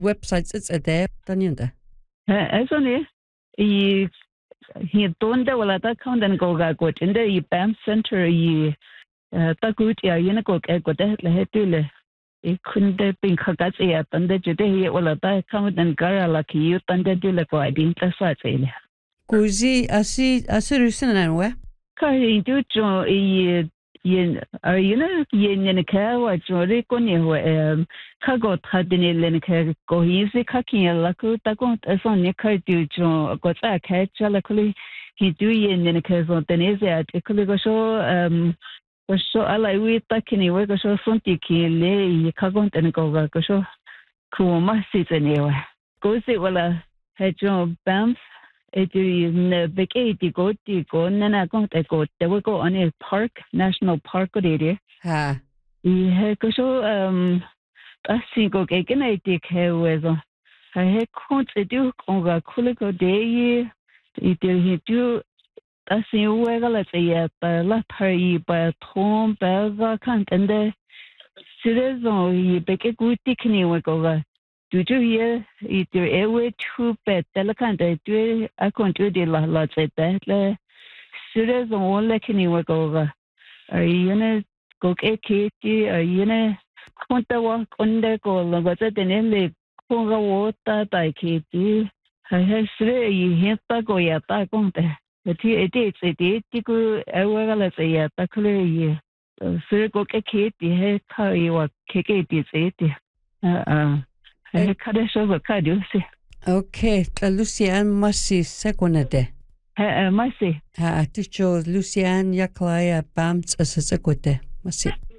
websites it's there tanyanda. Asone he donde wala ta kaundan go ga go in the BAM center ta gut ya yin go go de le hetule kunde pin khagat ya tande jede ye wala ta kaundan gara la ki yu tande dile ko adin ta sa tsele Kuzi asirusinan we ka ju jo yin yin ka wa jo re ko ne ho ka go tha din le ne ka ko hi se ka ki la ko ta ko so ne ka ju jo ko ta ka cha la ko hi ju yin ne ka so tene se at ko go so ala wi ta ki ni we go so son ti ki le ka go tene ko ga ko so ko ma si tene wa ko se wala ha jo BAM ne beke go nana go te go te we go on a park national park area ha he ko so asi go ke na ti ke wezo ha he ko te du ko ga kule go de I he du asi we ga la te ya pa la thai pa thom pa ga kan tende sire zo I beke go ti kni we go ga du ye I ewe tu pe telekan de tu a kontu de la tsete le sire zo wala kini we go ga yene go ke ti yene konta wa konde ko lo ga te ne le ko ga wo ta ta ke ti ha sire he ta go ya ta konte ti ti ku ewe ga la se ya ta kle ye sire go ke ti he ka wa ke ti se ti Okay, Lucian Masi sekunade. Masi. Ticho Lucian Yaklaya Bams as a sekunde. Masi.